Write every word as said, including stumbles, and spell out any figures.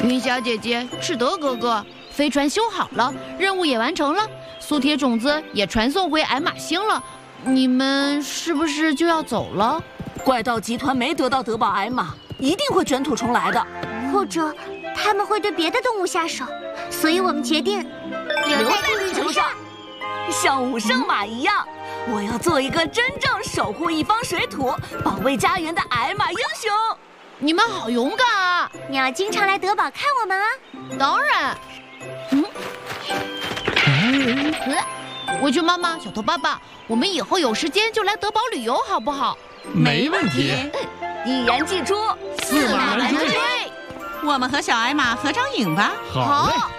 云霞姐姐、赤德哥哥，飞船修好了，任务也完成了，苏铁种子也传送回矮马星了。你们是不是就要走了？ 怪盗集团没得到德宝矮马，一定会卷土重来的。 或者他们会对别的动物下手，所以我们决定留在地球上， 像五圣马一样。我要做一个真正守护一方水土、保卫家园的矮马英雄。 你们好勇敢啊！ 你要经常来德宝看我们啊！ 当然。嗯。围裙妈妈、小头爸爸，我们以后有时间就来德宝旅游，好不好？ 没问题。 一言既出， 驷马难追。 我们和小矮马合张影吧。 好嘞。